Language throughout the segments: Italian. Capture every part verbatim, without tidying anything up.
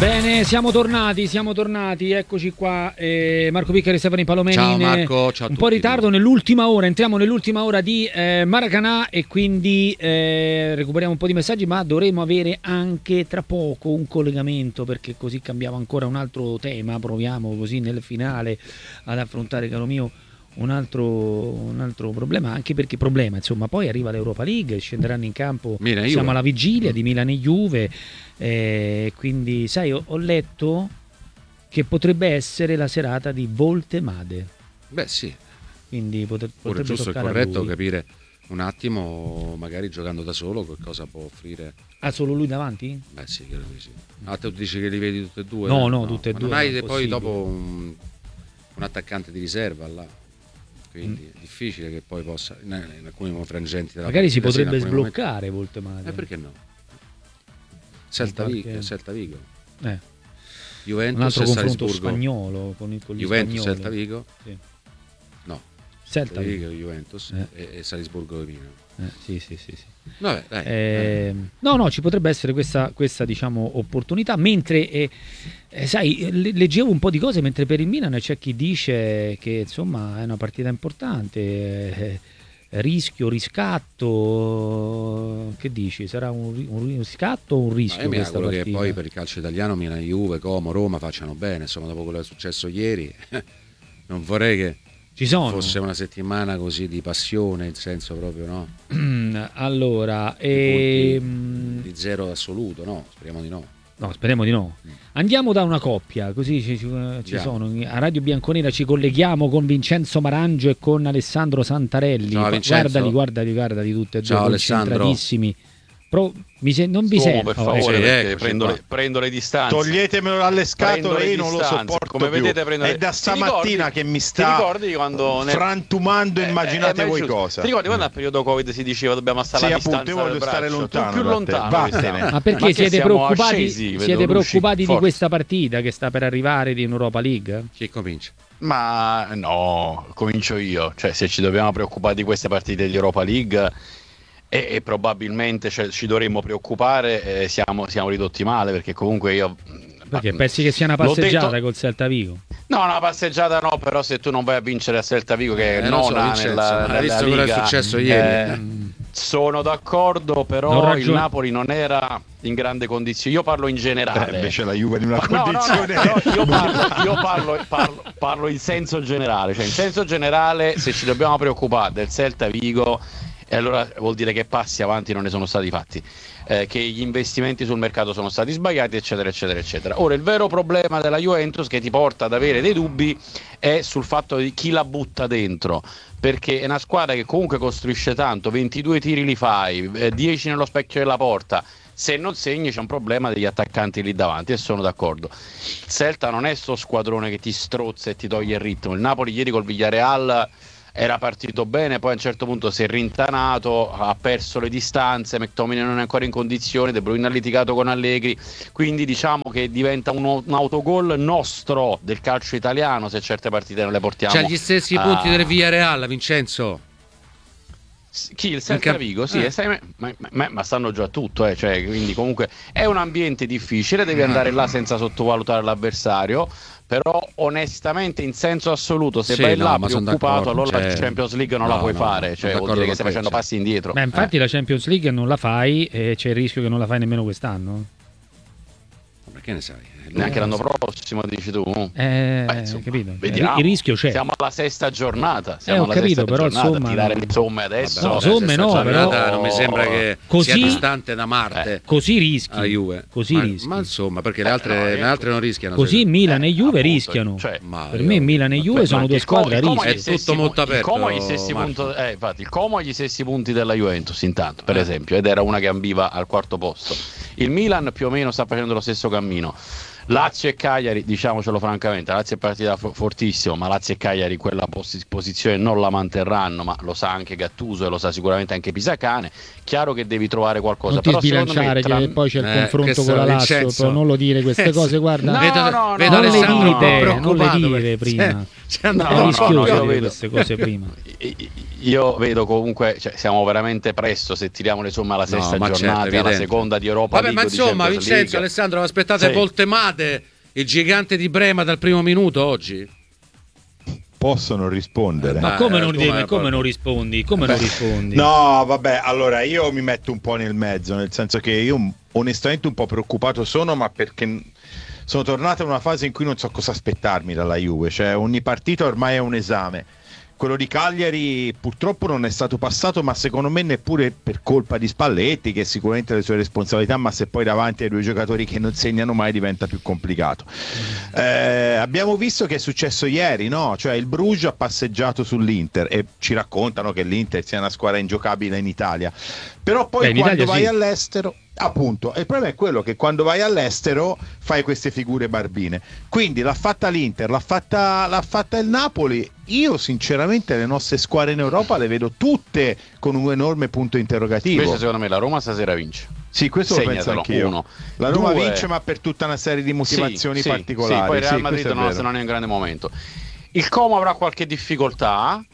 Bene, siamo tornati, siamo tornati, eccoci qua, eh, Marco Piccari e Stefano Palomeni. Ciao Marco, ciao a un tutti. po' in ritardo nell'ultima ora, entriamo nell'ultima ora di eh, Maracanã e quindi eh, recuperiamo un po' di messaggi, ma dovremo avere anche tra poco un collegamento, perché così cambiamo ancora un altro tema, proviamo così nel finale ad affrontare, caro mio, un altro, un altro problema, anche perché problema, insomma, poi arriva l'Europa League, scenderanno in campo, Milan, siamo Juve. alla vigilia di Milan e Juve, eh, quindi sai, ho, ho letto che potrebbe essere la serata di Voltemade. Beh sì, quindi poter, ora potrebbe giusto e toccare a corretto lui. capire un attimo, magari giocando da solo, che cosa può offrire. Ha solo lui davanti? Beh sì, credo di sì. Ah, tu dici che li vedi tutti e due? No, no, tutte e Ma due non hai non è poi possibile. dopo un, un attaccante di riserva là, quindi Mm. è difficile che poi possa, in, in alcuni frangenti della Magari si partita, sì, in potrebbe alcuni sbloccare Voltemade. momenti- Eh perché no? Celta Qualche- Vigo, Celta Vigo. Eh, Juventus un altro e confronto Salisburgo. spagnolo con, il- con gli Juventus, spagnoli. Celta Vigo. Sì. No, Celta Celta Vigo. Vigo, Juventus Eh. e, e Salisburgo e Milan. Eh, sì, sì, sì, sì. Vabbè, dai. Eh, no, no, ci potrebbe essere questa, questa diciamo, opportunità. Mentre, eh, eh, sai, le- leggevo un po' di cose, mentre per il Milan c'è chi dice che insomma è una partita importante, eh, rischio, riscatto. Che dici? Sarà un, ri- un riscatto o un Ma rischio io mi questa auguro che partita? poi per il calcio italiano Milan, Juve, Como, Roma facciano bene, insomma dopo quello che è successo ieri non vorrei che Ci sono? fosse una settimana così di passione, in senso proprio, no? Allora, Di ehm, punti di zero assoluto, no? Speriamo di no. no, speriamo di no. Andiamo da una coppia, così ci, ci- ci Andiamo. sono. A Radio Bianconera ci colleghiamo con Vincenzo Marangio e con Alessandro Santarelli. Ciao, Vincenzo. Guardali, guardali, guardali tutte e due, Ciao, Alessandro. concentratissimi. Pro- mi se- non vi Uomo, sento. per favore, sì, perché eccoci prendo qua. le, prendo le distanze. Toglietemelo dalle scatole, Prendo le io non lo distanze. sopporto Come più. vedete, prendo le- È da Ti stamattina ricordi- che mi ti sta ricordi quando nel- frantumando, Eh, immaginate eh, ma è voi giusto. cosa. Ti ricordi quando al periodo Covid si diceva dobbiamo stare Sì, a appunto, distanza io voglio del stare braccio? lontano Tu più da te. lontano Vattene. stiamo. Ma perché Ma che siete siamo preoccupati, ascesi, vedo, siete Luci? preoccupati di Forza. questa partita che sta per arrivare di Europa League? Chi comincia? Ma no, comincio io. Cioè, se ci dobbiamo preoccupare di queste partite di Europa League e, e probabilmente cioè, ci dovremmo preoccupare, eh, siamo, siamo ridotti male perché comunque io... Perché pensi che sia una L'ho passeggiata detto- col Celta Vigo? No, una passeggiata no, però se tu non vai a vincere a Celta Vigo che è Eh, lo so, nona Vincenzo, nella, ma hai nella visto quello che è Liga, successo eh, ieri? sono d'accordo, Non però ragion- il Napoli non era in grande condizione. Io parlo in generale. Eh, invece la Juve in una Ma no, no, no, condizione no, io, parlo, io parlo, parlo- parlo in senso generale, cioè in senso generale se ci dobbiamo preoccupare del Celta Vigo, e allora vuol dire che passi avanti non ne sono stati fatti, eh, che gli investimenti sul mercato sono stati sbagliati, eccetera, eccetera, eccetera. Ora il vero problema della Juventus che ti porta ad avere dei dubbi è sul fatto di chi la butta dentro, perché è una squadra che comunque costruisce tanto, ventidue tiri li fai, eh, dieci nello specchio della porta. Se non segni c'è un problema degli attaccanti lì davanti e sono d'accordo. Il Celta non è sto squadrone che ti strozza e ti toglie il ritmo. Il Napoli ieri col Villarreal era partito bene, poi a un certo punto si è rintanato, ha perso le distanze, McTominay non è ancora in condizione, De Bruyne ha litigato con Allegri, quindi diciamo che diventa uno- un autogol nostro del calcio italiano se certe partite non le portiamo. C'ha gli stessi a- punti del Villarreal, Vincenzo. Chi? Il Celta Anche- Vigo? Sì, eh. e sai, ma, ma- ma stanno già tutto, eh, cioè, quindi comunque è un ambiente difficile, devi andare là senza sottovalutare l'avversario, però onestamente in senso assoluto se Sì, vai no, là ma son preoccupato d'accordo, allora la cioè- Champions League non no, la puoi no, fare, sono cioè vuol d'accordo dire che con stai te, facendo cioè. passi indietro. Beh, infatti Eh. la Champions League non la fai e c'è il rischio che non la fai nemmeno quest'anno. Ma perché ne sai? Neanche l'anno prossimo, dici tu? Eh, Beh, insomma, capito? vediamo. Il rischio c'è. Siamo alla sesta giornata. Eh, Siamo ho alla capito, sesta però, giornata. insomma, Tirare no. le somme adesso. No, Vabbè, somme questa no, giornata però- non mi sembra che Così- sia distante da Marte. Così rischi. a Juve. Così ma, rischi. ma insomma, perché le Eh, altre, no, le ecco. altre non rischiano. Così secondo Milan e Juve appunto, rischiano. cioè, Ma Per io- me Milan e Juve Aspetta, sono Ma due il Co- squadre a il Como rischio. agli È stessi tutto molto punti- il aperto, Como agli stessi Marco. punti, eh, infatti, il Como agli stessi punti della Juventus intanto, per Eh. esempio, ed era una che ambiva al quarto posto. Il Milan più o meno sta facendo lo stesso cammino. Lazio e Cagliari, diciamocelo francamente, Lazio è partita fo- fortissimo, ma Lazio e Cagliari quella posi- posizione non la manterranno, ma lo sa anche Gattuso e lo sa sicuramente anche Pisacane. Chiaro che devi trovare qualcosa. Non ti però secondo me sbilanciare tra- che poi c'è il Eh, confronto questo con la è Lazio, Vincenzo. però non lo dire queste cose, guarda. No, vedo, no, vedo no, non le Alessandro un po' dite, non le preoccupato dire perché prima. c'è- c'è andato È No, no, rischioso no, io dire vedo. queste cose prima. Io vedo comunque, cioè, siamo veramente presto se tiriamo le somme alla No, sesta ma certo, giornata, alla evidente. seconda di Europa Vabbè, ma League o di insomma, Champions Vincenzo, League. Alessandro, aspettate Sì. Voltemade Guardate il gigante di Brema dal primo minuto oggi. Possono rispondere. Ma come non, come, come, come non rispondi? Come non rispondi? No, vabbè, allora io mi metto un po' nel mezzo, nel senso che io onestamente un po' preoccupato sono, ma perché sono tornato in una fase in cui non so cosa aspettarmi dalla Juve, cioè ogni partita ormai è un esame. Quello di Cagliari purtroppo non è stato passato, ma secondo me neppure per colpa di Spalletti, che sicuramente ha le sue responsabilità, ma se poi davanti ai due giocatori che non segnano mai diventa più complicato. Eh, abbiamo visto che è successo ieri, no? Cioè il Bruges ha passeggiato sull'Inter e ci raccontano che l'Inter sia una squadra ingiocabile in Italia, però poi Beh, quando Italia vai sì. all'estero, appunto, e il problema è quello che quando vai all'estero fai queste figure barbine. Quindi l'ha fatta l'Inter, l'ha fatta, l'ha fatta il Napoli. Io sinceramente le nostre squadre in Europa le vedo tutte con un enorme punto interrogativo. Invece secondo me la Roma stasera vince. Sì, questo lo penso Segnatelo, anch'io. uno. La Roma Due. vince, ma per tutta una serie di motivazioni Sì, sì, particolari. sì, poi il Real Sì, Madrid questo è non, vero. non è un grande momento. Il Como avrà qualche difficoltà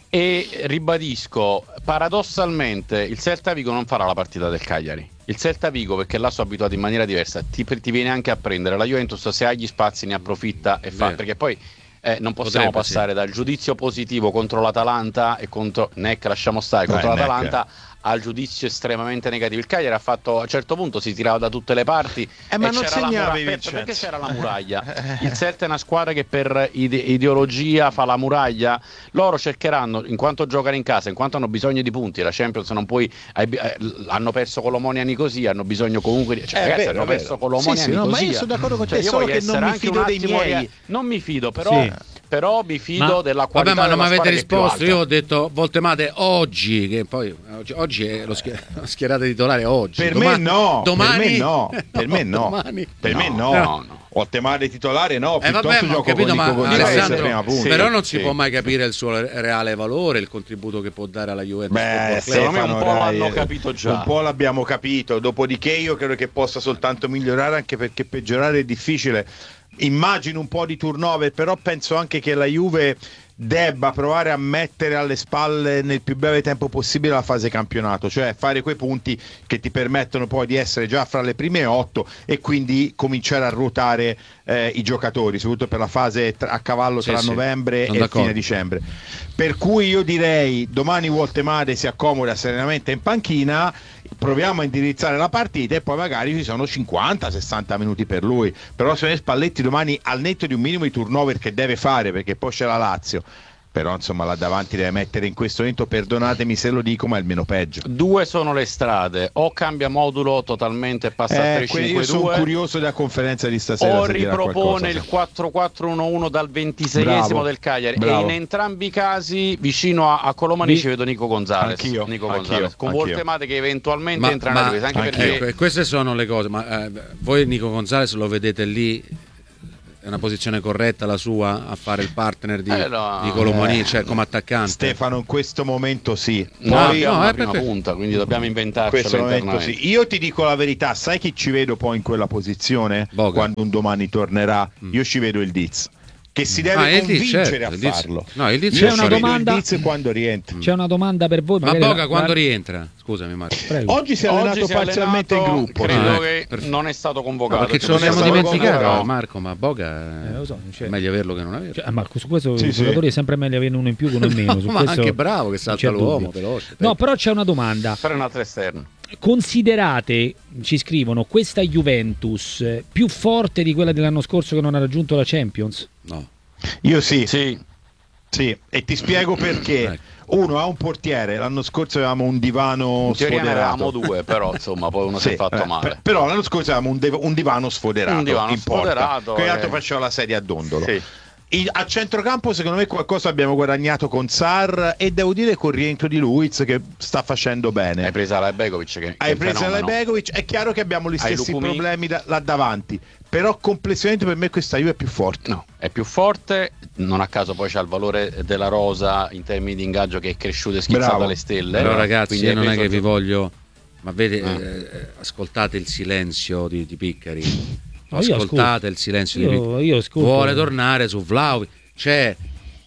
e ribadisco, paradossalmente il Celta Vigo non farà la partita del Cagliari. Il Celta Vigo, perché là sono abituato in maniera diversa, ti, ti viene anche a prendere. La Juventus, se ha gli spazi, ne approfitta e fa, Vero. perché poi eh, non possiamo Potrebbe, passare sì. dal giudizio positivo contro l'Atalanta e contro Neck, lasciamo stare, contro Dai, l'Atalanta al giudizio estremamente negativo. Il Cagliari ha fatto, a un certo punto si tirava da tutte le parti Eh, ma e non c'era la segnavi, muraglia, Vincenzo. perché c'era la muraglia. Il Celta è una squadra che per ide- ideologia fa la muraglia. Loro cercheranno, in quanto giocano in casa, in quanto hanno bisogno di punti, la Champions non puoi hai bi- eh, hanno perso con l'Omonia Nicosia, hanno bisogno comunque di, cioè, È ragazzi, vero, hanno è vero. perso con l'Omonia Sì, sì, no, ma Nicosia. io sono d'accordo con te, Cioè, io solo voglio che non essere mi anche fido un dei attimo miei. rea- non mi fido, però Sì. però mi fido Ma- della qualità Vabbè, ma non della mi avete squadra che è più risposto. alta. Io ho detto Voltemade oggi, che poi oggi, oggi è lo schier- la schierata titolare oggi. Per Domani- me no, domani per me no, per me no, domani. per me No, no. no, no. Ottemare titolare no, Eh piuttosto vabbè, ma ho gioco capito, con ma Nico Gonzalez Alessandro, prima punta. sì, però non si sì. può mai capire il suo reale valore, il contributo che può dare alla Juventus. Beh, Football Club. secondo me un Stefano, po' dai, l'hanno eh, capito già. Un po' l'abbiamo capito, dopodiché io credo che possa soltanto migliorare, anche perché peggiorare è difficile. Immagino un po' di turnover, però penso anche che la Juve debba provare a mettere alle spalle nel più breve tempo possibile la fase campionato, cioè fare quei punti che ti permettono poi di essere già fra le prime otto e quindi cominciare a ruotare eh, i giocatori, soprattutto per la fase tra- a cavallo Sì, tra sì, novembre sono e d'accordo. fine dicembre. Per cui io direi domani Voltemade si accomoda serenamente in panchina, proviamo a indirizzare la partita e poi magari ci sono cinquanta sessanta minuti per lui, però se ne Spalletti domani, al netto di un minimo di turnover che deve fare, perché poi c'è la Lazio, però insomma là davanti deve mettere in questo momento, perdonatemi se lo dico, ma è il meno peggio. Due sono le strade, o cambia modulo totalmente e passa a Eh, tre que- cinque io sono due, curioso della conferenza di stasera, o se dirà ripropone qualcosa. il quattro quattro uno uno dal ventiseiesimo Bravo, del Cagliari. bravo. E in entrambi i casi vicino a, a Colomani Vi- ci vedo Nico Gonzalez. Anch'io, Nico anch'io, Gonzalez con anch'io. Voltemade che eventualmente Ma- entra ma- nella difesa, anche anch'io. perché Ecco, e queste sono le cose, ma eh, voi Nico Gonzalez lo vedete lì, è una posizione corretta la sua a fare il partner di, Eh, no, di Colomani, eh, cioè come attaccante? Stefano, in questo momento sì. non Poi- abbiamo no, una è prima perché- punta, quindi dobbiamo In inventarcela questo momento internamente. sì. Io ti dico la verità, sai chi ci vedo poi in quella posizione? Boga. Quando un domani tornerà? Io ci vedo il Diz, che si deve Ah, il Diz, convincere certo, a il Diz- farlo. no, il Diz Io C'è ci una vedo domanda- il Diz quando rientra. C'è una domanda per voi. Ma magari Boga la- quando la- rientra? Scusami Marco. Prego. Oggi si è allenato Oggi si è parzialmente allenato, in gruppo. credo Ah, che ecco, perfetto. non è stato No, convocato. perché ce lo non è siamo stato dimenticato, convocato. Marco, ma Boga Eh, lo so, non è c'è. meglio averlo che non averlo. Cioè, ma su questo Sì, i sì. giocatori è sempre meglio averne uno in più che uno in meno. Su ma questo anche bravo che non salta c'è l'uomo, dubbio. veloce. No, però c'è una domanda. Però è un altro esterno. Considerate, ci scrivono, questa Juventus eh, più forte di quella dell'anno scorso che non ha raggiunto la Champions? No. Io sì, Sì, sì, e ti spiego perché. Ecco. Uno ha un portiere, l'anno scorso avevamo un divano in teoria ne sfoderato. avevamo due, però insomma poi uno si Sì, è fatto eh, male. per- però l'anno scorso avevamo un, dev- un divano sfoderato Un divano in porta, sfoderato, che l'altro eh. faceva la serie a dondolo. Sì. I- a centrocampo secondo me qualcosa abbiamo guadagnato con Sarr e devo dire col rientro di Luiz che sta facendo bene. Hai preso la Begovic che, che Hai è un preso fenomeno. Begovic, è chiaro che abbiamo gli Hai stessi Lukumi. problemi da- là davanti, però complessivamente per me questa Juve è più forte. No, è più forte, non a caso poi c'ha il valore della rosa in termini di ingaggio che è cresciuto e schizzato Bravo. alle stelle. Però ragazzi, Quindi io hai non è preso che il vi gio- voglio, ma vede, Ah. eh, ascoltate il silenzio di, di Piccari. No, io Ascoltate ascolto. il silenzio Io- di Piccari. io ascolto. Vuole tornare su Vlahovic. C'è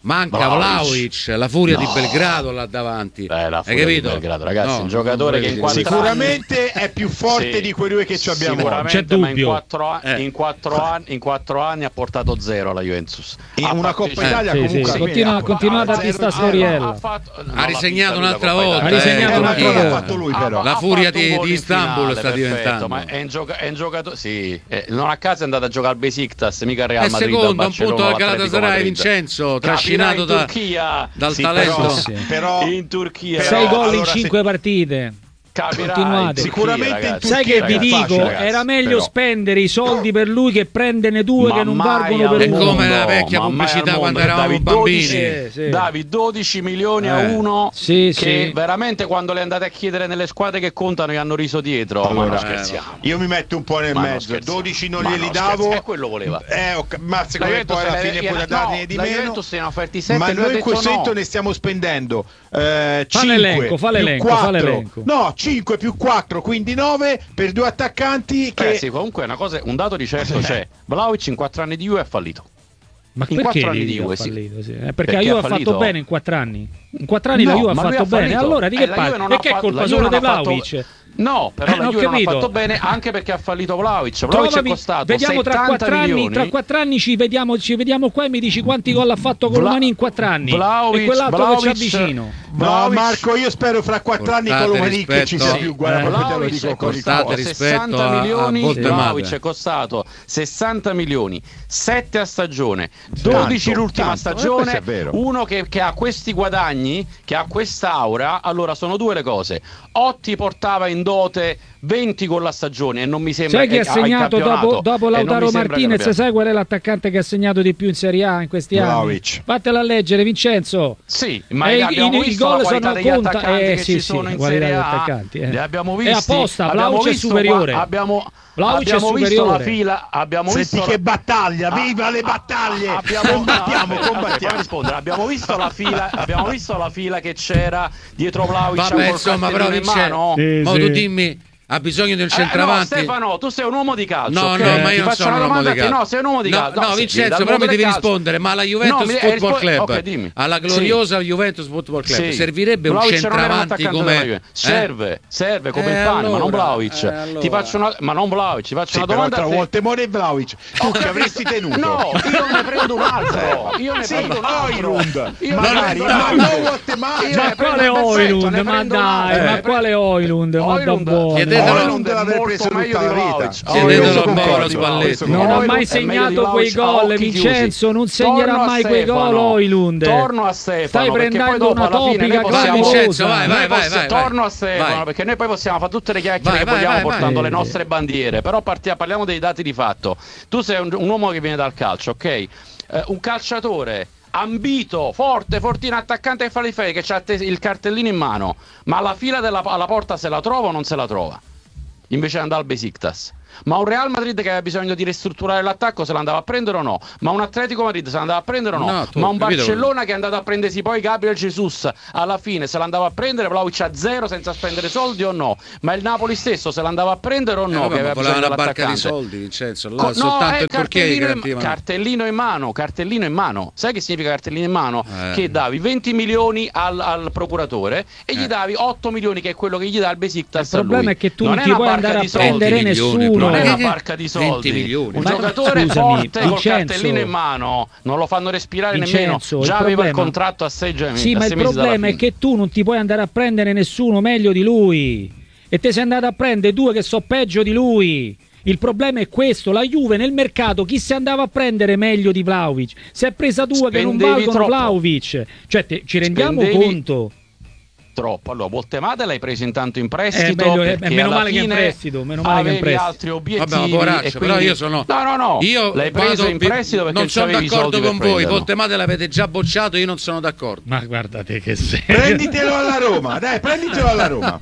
Manca Vlahovic. Vlahovic, la furia No. di Belgrado là davanti. Eh, la Hai furia di capito? Belgrado, ragazzi, No, un giocatore non che in vorrei quattro dire. anni- Sicuramente è più forte Sì, di quei due che ci abbiamo oggi. sicuramente, ma in dubbio. quattro, a- Eh. in, quattro anni, in quattro anni ha portato zero alla Juventus. In Ha una fatto- Coppa eh, Italia sì, comunque sì, almeno continua- ha- continua a ha darti zero sta di zero. storiella. ha fatto- non Ha l'ha risegnato vista lui un'altra la Coppa volta, Italia. Ha risegnato Eh, un'altra ma che volta. l'ha fatto lui Ah, però. ma La ha furia fatto un di- gol di in Istanbul finale, sta perfetto, diventando. ma è un, gioca- è un giocatore, sì, eh, non a caso è andato a giocare al Besiktas, mica al Real È Madrid, secondo, al un punto Barcellona, al all'Atletico Galatasaray, Madrid. Vincenzo, Capirà trascinato in da- Turchia, dal Sì, talento. però, Sì, sì. però in Turchia. Però, sei gol in allora, cinque se- partite. Capirai, Continuate. in Turchia, Sicuramente in ragazzi. Sai che Turchia, vi ragazzi, dico, facile, ragazzi, era meglio però. spendere i soldi per lui che prenderne due Ma che non mai valgono al per È uno. come la mondo, vecchia ma mai pubblicità al quando mondo. eravamo Davi bambini. dodici, Eh, sì. davi dodici milioni a Eh. uno Sì, che sì. veramente quando le andate a chiedere nelle squadre che contano gli hanno riso dietro. Ma Allora, non scherziamo. Io mi metto un po' nel Ma non mezzo, scherziamo. dodici non Ma glieli non davo. scherziamo. Eh, quello voleva. Eh, ho cap- ma secondo me poi Juventus alla ne- fine gliene- puoi darne no, di la meno. Juventus ne ha offerti sette, Ma lui ha noi in detto questo no. ne stiamo spendendo eh, Fa cinque l'elenco, fa più l'elenco, fa quattro. l'elenco. No, cinque più quattro, quindi nove per due attaccanti che Eh sì, comunque una cosa, un dato di certo c'è. Vlahovic in quattro anni di Juve è fallito. Ma in perché quattro anni Juve di ha Juve, sì. fallito? Sì. Eh, perché, Perché la Juve ha ha fatto fallito? bene in quattro anni. In quattro anni No, la Juve ha ma lui fatto ha bene. fallito. Allora di Eh, che la Juve parli? non E ha che è fatto- colpa la solo Juve di non ha fatto- Vlahovic? No, però Eh, la ho Juve non ha capito. fatto bene anche perché ha fallito Vlahovic. Vlahovic è Trovami- costato vediamo tra settanta quattro anni, milioni. tra quattro anni ci vediamo, ci vediamo qua e mi dici quanti gol ha fatto con Vla- Romani in quattro anni. Vlahovic- e quell'altro che c'è Vlahovic- vicino. No, Vlahovic- Marco, io spero fra quattro anni con Portate Romani che ci sia rispetto- più uguale, Eh. proprio te lo Vlahovic dico è con costato Portate rispetto sessanta a- a milioni, Voltemade. Vlahovic è costato sessanta milioni, sette a stagione, dodici Tanto, l'ultima tanto, eh, stagione, questo è vero. uno che, che ha questi guadagni, che ha quest'aura. Allora sono due le cose. Otti portava in dote venti con la stagione e non mi sembra Sai chi che ha segnato dopo, dopo Lautaro Martinez? Sai qual è l'attaccante che ha segnato di più in Serie A in questi anni? Vlahovic. Fatela a leggere, Vincenzo. Sì, ma Eh, abbiamo i- i visto gol la qualità sono degli conta- attaccanti eh, che sì, ci sì, sono in qualità Serie degli A. attaccanti, eh. Li abbiamo È visti. apposta, abbiamo Vlahovic è visto superiore. qua- abbiamo Vlahovic è abbiamo visto la superiore. fila, abbiamo Senti visto che la- battaglia, viva le Ah, battaglie! abbiamo, combattiamo, no, aspetta, combattiamo. fammi rispondere. Abbiamo visto la fila, abbiamo visto la fila che c'era dietro Vlahovic Vabbè, col insomma, però cartellino in Vincenzo, mano. Sì, ma sì. tu dimmi, ha bisogno di un Eh, no, centravanti? Stefano, tu sei un uomo di calcio. No, ok? no, ma Ti io non faccio sono una un uomo domanda di a te. calcio. No, sei un uomo di No, calcio. no, se vieni Vincenzo, dal però mondo mi del devi calcio- rispondere, ma alla Juventus No, mi- eh, Football rispo- Club, ok, dimmi. alla gloriosa Juventus Football Club, Sì. servirebbe un Vlahovic non era un centravanti attaccante della Juve. come... Serve, serve come Eh, il pane, ma non allora, Vlahovic. eh, allora. Ti faccio una, ma non Vlahovic, ti faccio Sì, una però domanda tra a te. Voltemade e Vlahovic tu che avresti tenuto? No, io ne prendo un altro. Io ne Sì, prendo un altro. Oilund, Io ne magari, prendo un ma altro. non Voltemade. Io Ma ne prendo- quale perfetto, Oilund? ne Ma prendo un dai, altro. ma quale Oilund? Ma da Oilund- buono. Chiedetelo- Oilund è l'avrei molto preso meglio tutta di la vita. Vlahovic. Chiedetelo Oilund a è Mauro meglio di Spalletti. Vlahovic. Non ha Oilund mai è meglio di segnato Vlahovic quei a gol, occhi Vincenzo, chiusi. non segnerà Torno a mai quei gol, Stefano. Oilund. Torno a Stefano, Stai perché poi prendendo dopo una alla fine topica noi possiamo- Vai, clamorosa. Vincenzo, vai, vai, Noi vai, possi- vai, torno a vai. Stefano, Vai. perché noi poi possiamo fare tutte le chiacchiere Vai, che vai, vogliamo vai, vai. portando le Eh. nostre bandiere, però partia- parliamo dei dati di fatto. Tu sei un, un uomo che viene dal calcio, ok? Eh, un calciatore ambito, forte, fortino, attaccante che fa le fede, che ha il cartellino in mano, ma la fila della, alla porta se la trova o non se la trova? Invece di andare al Besiktas. Ma un Real Madrid che aveva bisogno di ristrutturare l'attacco se l'andava a prendere o no? Ma un Atletico Madrid se l'andava a prendere o no? No, tu, Ma un capito? Barcellona che è andato a prendersi poi Gabriel Jesus alla fine se l'andava a prendere, Vlahovic a zero senza spendere soldi o no? Ma il Napoli stesso se l'andava a prendere o no? Eh, vabbè, che aveva ma voleva bisogno una barca di dell'attaccante? soldi, Vincenzo, là, Co- no, soltanto eh, il portiere che cartellino, in, garantivano. cartellino in mano, cartellino in mano. Sai che significa cartellino in mano? Eh. Che davi venti milioni al, al procuratore e gli Eh. davi otto milioni, che è quello che gli dà il Besiktas. Il problema a lui. è che tu non non è ti una puoi barca andare di a soldi. prendere venti milioni, nessuno. Non è una Eh, barca di soldi. venti milioni. Un Ma giocatore scusami, forte col Vincenzo. cartellino in mano non lo fanno respirare Vincenzo, nemmeno. il Già aveva il problema- contratto a sei, già- Sì, a ma sei il mesi dalla problema è fine. che tu non ti puoi andare a prendere nessuno meglio di lui. E te sei andato a prendere due che so peggio di lui. Il problema è questo, la Juve nel mercato chi si andava a prendere meglio di Vlahovic? Si è presa due che non Spendevi valgono troppo. Vlahovic. Cioè, te- ci rendiamo Spendevi- conto? Troppo. Allora, Voltemade l'hai preso intanto in Eh, prestito. meglio- eh, perché meno alla male che in fine prestito, meno male che in avevi prestito. altri obiettivi. Vabbè, ma poraccio, e però quindi- io sono No, no, no. io l'hai preso vado- in prestito perché non sono c'avevi i d'accordo soldi con per voi, prenderlo. Voltemade l'avete già bocciato, io non sono d'accordo. Ma guardate che sei. Prenditelo alla Roma, dai, prenditelo alla Roma.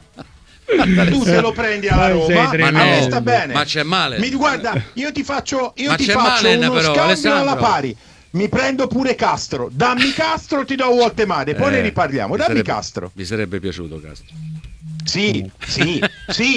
Tu te lo prendi alla Sei Roma, tremendo. a me sta bene. Ma c'è male. Mi guarda, io ti faccio, io Ma ti c'è faccio Malen, uno però, scambio Alessandro. alla pari. Mi prendo pure Castro. Dammi Castro, ti do Voltemade, poi Eh, ne riparliamo. mi Dammi sarebbe- Castro. Mi sarebbe piaciuto Castro. Sì, sì, sì,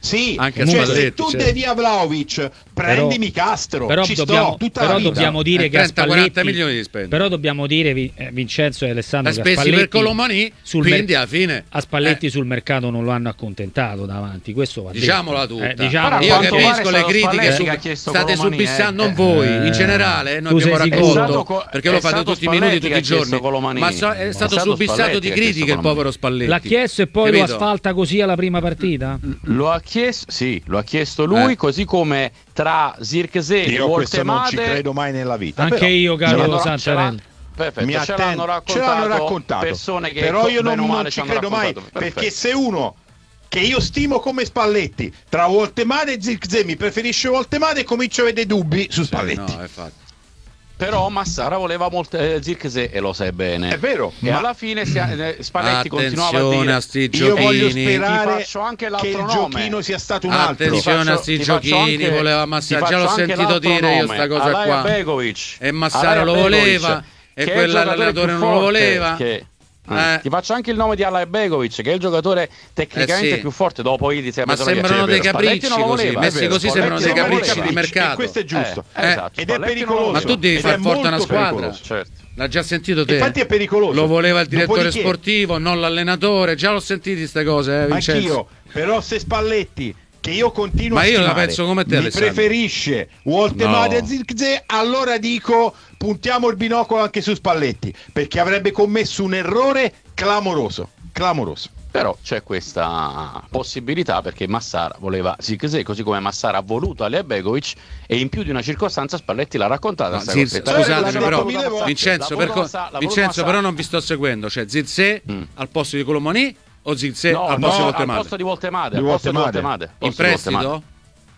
Sì, anche cioè, Spalletti, se tu certo. devi a Vlahovic, prendimi però, Castro. però ci dobbiamo, sto tutta però la vita. dobbiamo dire Eh, che a trenta quaranta Spalletti milioni di spendere. però dobbiamo dire Vi- eh, Vincenzo e Alessandro La che a spesi per Spalletti Colomani, sul quindi mer- alla fine a Spalletti eh. sul mercato non lo hanno accontentato davanti, questo va detto. Diciamola tutta. Eh, diciamolo. Io quanto pare capisco è le stato critiche Spalletti su, che ha chiesto state Colomani, subissando, eh. non voi, Eh. in generale, noi Tu abbiamo sei raccolto, sicuro? È stato co- perché è lo fate stato tutti i minuti, Spalletti tutti che i ha chiesto giorni, Colomani. ma so- è È stato stato subissato Spalletti di che ha chiesto critiche il Colomani. povero Spalletti. L'ha chiesto e poi Capito? lo asfalta così alla prima partita? Lo ha chiesto, sì, lo ha chiesto lui, Eh. così come tra Zirkzee e Io questo non ci Woltemade. credo mai nella vita. Anche però, io, ce caro l'hanno- ce Santarelli. l'ha- Perfetto, mi ce attendo- l'hanno raccontato, ce l'hanno raccontato. persone che però io non, bene o male non ci ci hanno credo mai, raccontato. perché Perfetto. se uno che io stimo come Spalletti tra Woltemade e Zirkzee mi preferisce Woltemade, comincio a vedere dubbi su Sì, Spalletti. no, infatti. Però Massara voleva molto eh, Zirkzee e lo sai bene. È vero, E ma alla fine si- eh, Spalletti continuava a Attenzione dire a sti io voglio giochini. sperare Ti faccio anche che l'altro il nome. giochino sia stato un altro. Attenzione Ti a faccio- sti ti faccio giochini, anche- voleva ti Massara, faccio già l'ho anche sentito l'altro dire io nome, sta cosa Alaya qua. Begovic. E Massara Alaya lo Begovic, voleva che e è il quell'allenatore giocatore più non lo forte voleva. che- Eh. Eh, ti faccio anche il nome di Alaya Begovic, che è il giocatore tecnicamente Eh sì. più forte dopo Ildiz. Ma sembrano dei capricci così, messi così sembrano dei capricci di mercato. E questo è giusto. Eh, esatto. Ed è Spalletti non lo pericoloso. Ma tu devi Ed far è forte una molto squadra. pericoloso. Certo. L'ha già sentito te? Infatti è pericoloso. Lo voleva il direttore Dopodiché- sportivo, non l'allenatore. Già l'ho sentito queste cose, eh, Vincenzo. Anch'io, però se Spalletti, che io continuo Ma a io la stimare, penso come te, mi Alessandro. preferisce Woltemade No. e Zirkzee, allora dico puntiamo il binocolo anche su Spalletti, perché avrebbe commesso un errore clamoroso, clamoroso. Però c'è questa possibilità perché Massara voleva Zirkzee, così come Massara ha voluto Alea Begovic, e in più di una circostanza Spalletti l'ha raccontata. No, sta Zirkzee- cosetta. Scusatemi, L'ha però, voluta Vincenzo, Massara, Vincenzo, l'ha per voluta co- Massara, l'ha Vincenzo voluta però Massara. non vi sto seguendo. Cioè Zirkzee Mm. al posto di Colomani o Zirkzee No, al no, posto di al Woltemade? posto di Woltemade, Di al posto di Woltemade. Woltemade, In posto di Woltemade. prestito?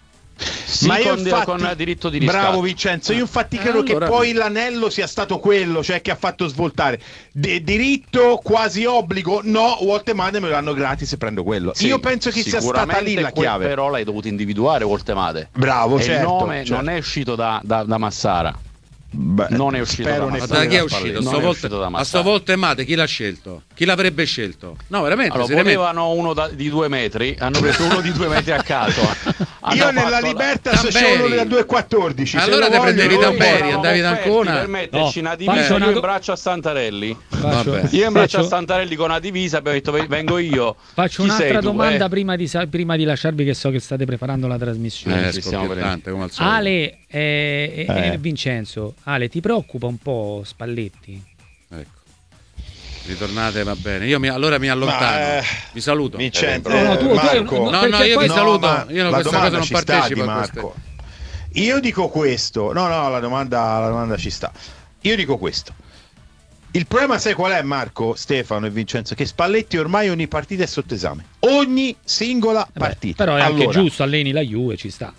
Sì, Ma io con, infatti, con diritto di riscatto. bravo Vincenzo, io infatti Eh, credo allora- che poi l'anello sia stato quello, cioè che ha fatto svoltare. De- diritto quasi obbligo, no, Woltemade me lo danno gratis e prendo quello. Sì, io penso che sia stata lì sicuramente la que- chiave. Però l'hai dovuto individuare Woltemade. Bravo, E certo, il nome certo. non è uscito da, da, da Massara. Beh, non è uscito spero da ne Ma Massara. da chi è da uscito? Spalletti, Sto non è volte- uscito da a sto Massara. Woltemade chi l'ha scelto? Chi l'avrebbe scelto? No, veramente, Allora, seriamente. volevano uno da- di due metri, hanno preso uno di due metri a caso. Hanno Io nella fatto la- Libertas Tamberi. c'è uno da due e quattordici. se Allora lo te voglio, prendevi lo Tamberi, voglio. Erano andavi da offerti Ancona? per metterci No, una divisa, faccio una io do- in braccio a Santarelli. Faccio, Vabbè. Io in braccio faccio- a Santarelli con una divisa, abbiamo detto vengo io. faccio Chi sei un'altra tu, domanda eh? prima, di, sa- prima di lasciarvi, che so che state preparando la trasmissione. Eh, ci stiamo scoppiettante, come al solito. Ale e, e- Eh. e Vincenzo, Ale, ti preoccupa un po' Spalletti? Ecco. Ritornate, va bene. Io mi, allora mi allontano. Ma, eh, Vi saluto. Vincenzo, No, no, tu- tu- Marco, no, No, no, perché io poi- vi saluto. ma Io la questa cosa domanda non ci sta, partecipo Di a queste. Marco. Io dico questo. No, no, la domanda, la domanda ci sta. Io dico questo. Il problema sai qual è, Marco, Stefano e Vincenzo? Che Spalletti ormai ogni partita è sotto esame. Ogni singola Eh beh, partita. però è anche Allora, giusto, alleni la Juve, ci sta.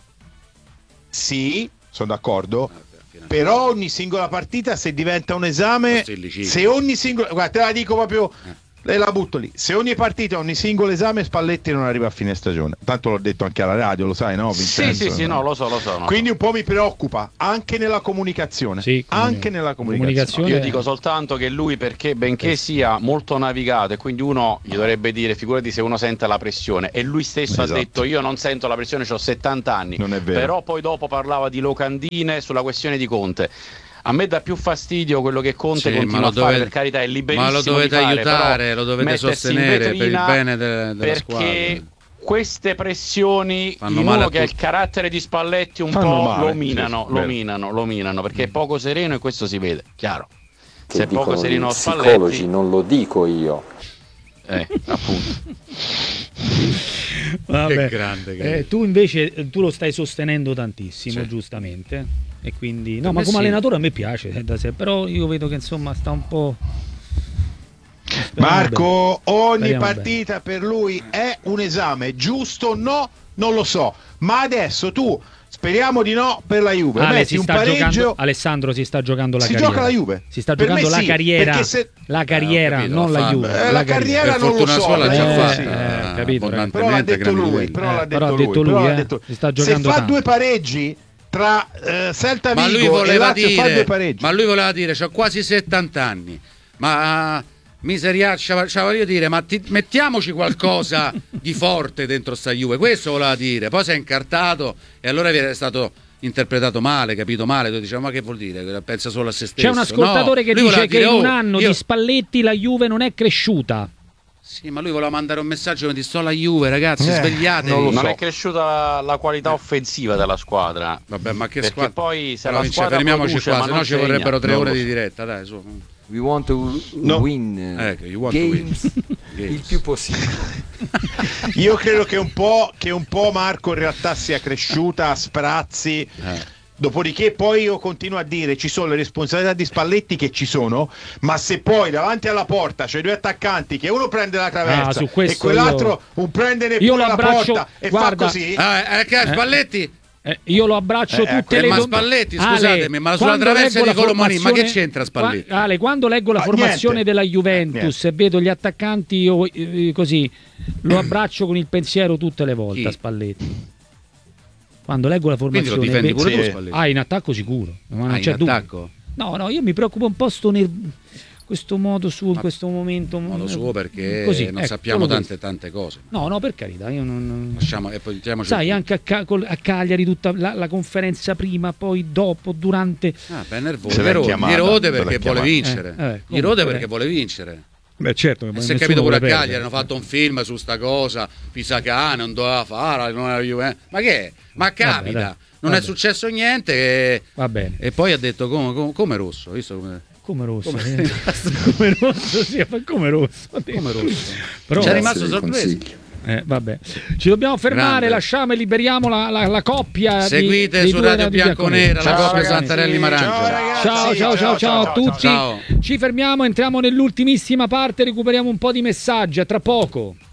Sì, sono d'accordo. Però ogni singola partita, se diventa un esame, Questo è illicito. se ogni singola, guarda, te la dico proprio, e la butto lì. Se ogni partita, ogni singolo esame, Spalletti non arriva a fine stagione. Tanto l'ho detto anche alla radio, lo sai, no, Sì, Vincenzo? sì, sì, no, lo so, lo so. no. Quindi un po' mi preoccupa anche nella comunicazione. Sì, anche comuni- nella comunicazione. comunicazione. Io dico soltanto che lui, perché benché sia molto navigato, e quindi uno gli dovrebbe dire, figurati se uno sente la pressione, e lui stesso Esatto. ha detto io non sento la pressione, ho settanta anni. Non è vero. Però poi dopo parlava di locandine sulla questione di Conte. A me dà più fastidio quello che Conte Sì, continua ma lo a fare, dovete- per carità, è liberissimo ma lo dovete di fare, aiutare, però lo dovete mettersi in sostenere per il vetrina, bene de- della perché squadra. queste pressioni Fanno in male uno a che ha il tutti. carattere di Spalletti un Fanno po' male, lo sì, minano, sì, lo vero. minano, lo minano, perché è poco sereno e questo si vede, chiaro. Che Se è poco dicono sereno gli Spalletti, psicologi, non lo dico io. eh, appunto. Vabbè. Che grande che è. Eh, tu invece eh, tu lo stai sostenendo tantissimo, Sì. giustamente. E quindi no, Per ma me come sì. allenatore a me piace, eh, da sé, però io vedo che insomma sta un po'. Speriamo Marco, ogni Speriamo partita per lui è un esame, giusto o no? Non lo so. Ma adesso tu, speriamo di no, per la Juve, Ale, metti si un sta pareggio. giocando, Alessandro si sta giocando la Si carriera. gioca la Juve. Si sta Per me giocando la sì, carriera. perché se- La Eh, carriera, ho capito, non la la fa- Juve. Eh, la carriera Per non lo fortuna so, sua l'ha la già Juve eh, sì. fatta eh, capito, abbondantemente, Però l'ha detto grandi lui, livelli. però Eh, l'ha però detto ha lui, detto però lui, l'ha eh. detto- Si sta se giocando fa tanto. due pareggi tra eh, Celta Ma lui Vigo e voleva Lazio, fa due dire, pareggi. ma lui voleva dire, c'ho quasi settanta anni, ma miseriaccia, cioè, voglio dire, ma ti, mettiamoci qualcosa di forte dentro sta Juve, questo voleva dire, poi si è incartato e allora è stato interpretato male, capito male, tu diciamo ma che vuol dire? Pensa solo a se stesso. C'è un ascoltatore no, che dice che dire, in un oh, anno io... di Spalletti la Juve non è cresciuta. Sì, ma lui voleva mandare un messaggio che ti sto alla Juve, ragazzi, eh, svegliatevi. Non, So. non è cresciuta la qualità offensiva della squadra. Vabbè, ma che perché squadra? poi se Allora, la squadra fermiamoci produce, qua, ma se no non ci vorrebbero segna, tre non ore lo di so. diretta, dai, su. We want to No. win Ecco, you want to games, win. il più possibile. Io credo che un po', che un po' Marco in realtà sia cresciuta a sprazzi. Eh. Dopodiché poi io continuo a dire ci sono le responsabilità di Spalletti che ci sono, ma se poi davanti alla porta c'è due attaccanti che uno prende la traversa Ah, su e questo quell'altro io- non prende Io neppure lo la abbraccio- porta e guarda- fa così. Ah, eh, che Spalletti? Eh, io lo abbraccio Eh, tutte ecco, le ma dom- Spalletti, Ale, scusatemi, ma sulla quando traversa leggo di la Colomani, ma che formazione- c'entra Spalletti? Qua- Ale, quando leggo la Ah, formazione niente. della Juventus Eh, e vedo gli attaccanti io eh, così lo abbraccio con il pensiero tutte le volte Chi? a Spalletti. Quando leggo la Quindi lo formazione difendi pure Sì. tu Spalletti? ah, in attacco sicuro, ma non Ah, c'è in dubbio. attacco? No, no, io mi preoccupo un po' sto ner- questo modo suo in Ma- questo momento. Modo suo perché Così, non ecco, sappiamo solo tante questo. tante cose. No, no, per carità, io non... non- Lasciamo e poi entriamoci. Sai, anche a, Ca- col- a Cagliari tutta la, la conferenza prima, poi dopo, durante... Ah, beh, nervoso. Se Gli l'è rode, chiamata, gli rode se l'è perché vuole chiamata. vincere. Eh, eh, Gli comunque, rode eh. perché vuole vincere. Beh, certo, E si è capito pure a Cagliari, hanno fatto un film su sta cosa, Pisacane, non doveva fare, non era Juve. Ma che è? Ma capita, dai, non vabbè. è successo niente e... Va bene. e poi ha detto come, come, come rosso, visto come... Come rosso? Come- eh? come rosso, sì, ma come rosso? come rosso. Però, C'è Grazie rimasto del sorpreso. consiglio. eh, vabbè. Ci dobbiamo fermare, Grande. lasciamo e liberiamo la, la, la coppia. di- Seguite dei su due Radio Radio Bianconera, la Ciao, coppia ragazzi. Santarelli Marangia. Ciao, ragazzi. Ciao, ciao, ciao, ciao a tutti. ciao. Ci fermiamo, entriamo nell'ultimissima parte, recuperiamo un po' di messaggi. A tra poco.